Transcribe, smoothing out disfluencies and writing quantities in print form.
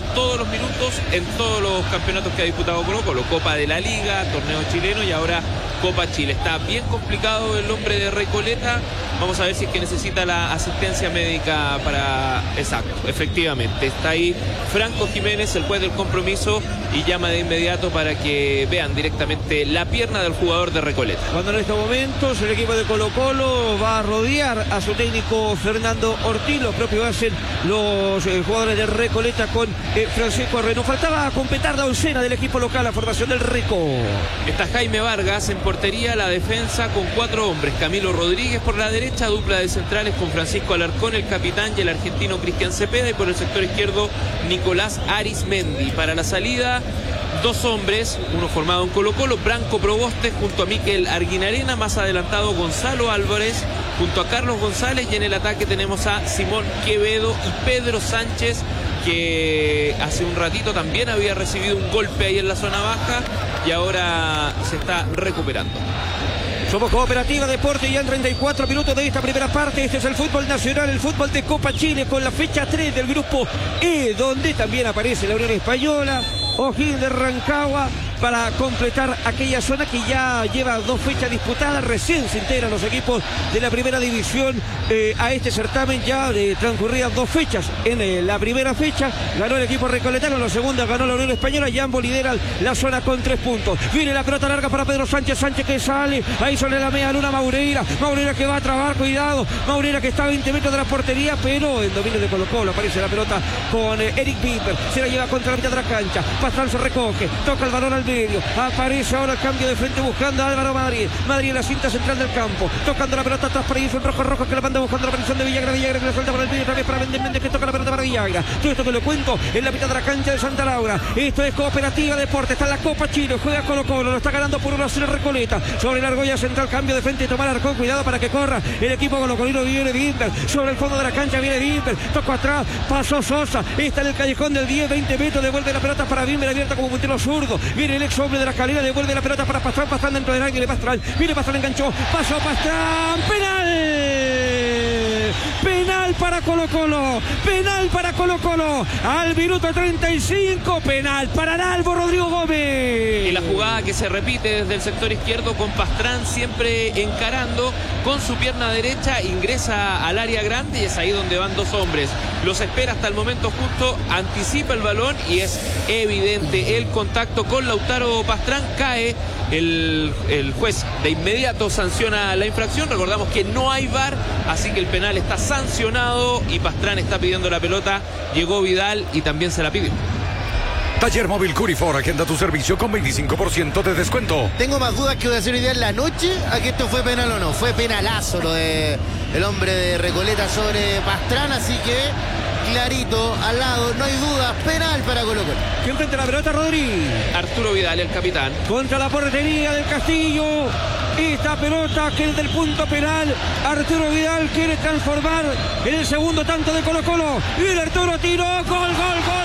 todos los minutos en todos los campeonatos que ha disputado Colo-Colo. Copa de la Liga, torneo chileno y ahora Copa Chile. Está bien complicado el hombre de Recoleta. Vamos a ver si es que necesita la asistencia médica para... Exacto, efectivamente. Está ahí Franco Jiménez, el juez del compromiso, y llama de inmediato para que vean directamente la pierna del jugador de Recoleta. Cuando en estos momentos el equipo de Colo-Colo va a rodear a su técnico Fernando Ortiz, lo propio hacen los jugadores de Recoleta con Francisco Arreno. Faltaba completar la oncena del equipo local, la formación del Rico. Está Jaime Vargas en portería, la defensa con 4 hombres. Camilo Rodríguez por la derecha, dupla de centrales con Francisco Alarcón, el capitán, y el argentino Cristian Cepeda, y por el sector izquierdo Nicolás Arismendi. Para la salida, 2 hombres, uno formado en Colo-Colo, Branco Proboste junto a Miquel Arguinarena, más adelantado Gonzalo Álvarez junto a Carlos González, y en el ataque tenemos a Simón Quevedo y Pedro Sánchez, que hace un ratito también había recibido un golpe ahí en la zona baja y ahora se está recuperando. Somos Cooperativa Deporte, ya en 34 minutos de esta primera parte. Este es el fútbol nacional, el fútbol de Copa Chile, con la fecha 3 del grupo E, donde también aparece la Unión Española, O'Higgins de Rancagua, para completar aquella zona que ya lleva 2 fechas disputadas. Recién se integran los equipos de la primera división a este certamen, ya transcurridas 2 fechas. En la primera fecha ganó el equipo recoletano, en la segunda ganó la Unión Española, y ambos lideran la zona con 3 puntos. Viene la pelota larga para Pedro Sánchez, Sánchez que sale, ahí sobre la media luna Maureira que va a trabar, cuidado, Maureira que está a 20 metros de la portería, pero en dominio de Colo-Colo aparece la pelota con Eric Bimber, se la lleva contra la mitad de la cancha, Pastrán se recoge, toca el balón al medio, aparece ahora el cambio de frente buscando a Álvaro Madrid en la cinta central del campo, tocando la pelota atrás para irse un rojo que la manda buscando la presión de Villagra que la suelta por el medio otra vez para Méndez que toca la pelota para Villagra. Todo esto que lo cuento en la mitad de la cancha de Santa Laura. Esto es Cooperativa Deporte, está en la Copa Chile, juega Colo-Colo, lo está ganando por 1-0 Recoleta, sobre la argolla central, cambio de frente, tomar Arcón, cuidado para que corra el equipo colocolino. Viene Bimber, sobre el fondo de la cancha viene Bimber, tocó atrás, pasó Sosa, está en el callejón del 10, 20 metros, devuelve la pelota para Bimber, abierta como puntero zurdo, viene el ex hombre de la escalera, devuelve la pelota para Pastrán, Pastrán dentro del área, viene Pastrán, enganchó, pasó Pastrán, penal para Colo-Colo, al minuto 35, penal para Nalvo Rodrigo Gómez. Y la jugada que se repite desde el sector izquierdo con Pastrán siempre encarando con su pierna derecha, ingresa al área grande y es ahí donde van 2 hombres. Los espera hasta el momento justo, anticipa el balón y es evidente el contacto con Lautaro Pastrán. Cae el juez, de inmediato sanciona la infracción. Recordamos que no hay VAR, así que el penal está sancionado y Pastrán está pidiendo la pelota. Llegó Vidal y también se la pidió. Taller Móvil Curifor, agenda tu servicio con 25% de descuento. Tengo más dudas que voy a hacer hoy día en la noche a que esto fue penal o no. Fue penalazo lo de el hombre de Recoleta sobre Pastrán, así que clarito, al lado, no hay dudas, penal para Colo-Colo. ¿Quién frente a la pelota? Rodríguez. Arturo Vidal, el capitán. Contra la portería del Castillo. Esta pelota que es del punto penal. Arturo Vidal quiere transformar en el segundo tanto de Colo-Colo. Y el Arturo tiró, gol.